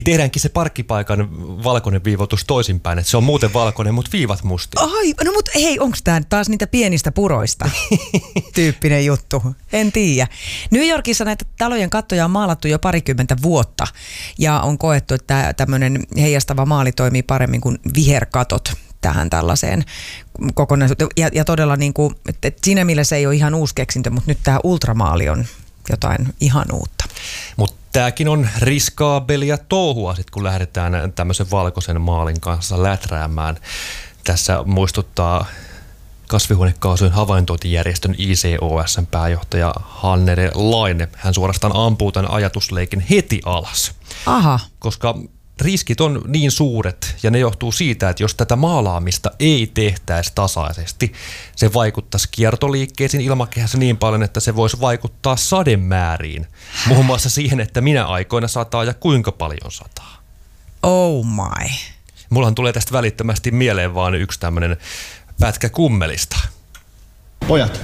Tehdäänkin se parkkipaikan valkoinen viivoitus toisinpäin, että se on muuten valkoinen, mutta viivat mustia. Ai, no mutta hei, onko tämä taas niitä pienistä puroista tyyppinen juttu? En tiedä. New Yorkissa näitä talojen kattoja on maalattu jo 20 vuotta ja on koettu, että tämmöinen heijastava maali toimii paremmin kuin viherkatot tähän tällaiseen kokonaisuuteen. Ja todella niin kuin, että siinä mielessä ei ole ihan uusi keksintö, mutta nyt tämä ultramaali on jotain ihan uutta. Mutta tämäkin on riskaabelia touhua, sit kun lähdetään tämmöisen valkoisen maalin kanssa läträämään. Tässä muistuttaa kasvihuonekaasujen havaintointijärjestön ICOS:n pääjohtaja Hannere Laine. Hän suorastaan ampuu tämän ajatusleikin heti alas. Aha. Koska riskit on niin suuret ja ne johtuu siitä, että jos tätä maalaamista ei tehtäisi tasaisesti, se vaikuttaisi kiertoliikkeisiin ilmakehässä niin paljon, että se voisi vaikuttaa sademääriin. Muun muassa siihen, että minä aikoina sataa ja kuinka paljon sataa. Oh my. Mullahan tulee tästä välittömästi mieleen vaan yksi tämmöinen pätkä kummelista. Pojat.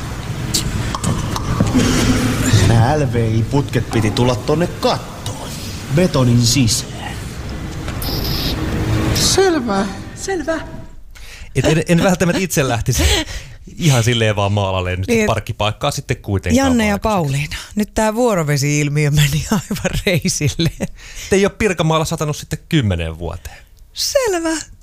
Nämä LVI-putket piti tulla tonne kattoon. Betonin sisään. Selvä. En välttämättä itse lähtisi ihan silleen vaan maalalle nyt niin, parkkipaikkaa sitten kuitenkaan. Janne ja Pauliina, nyt tää vuorovesi-ilmiö meni aivan reisille. Ei ole Pirkanmaalla satanut sitten 10 vuoteen. Selvä.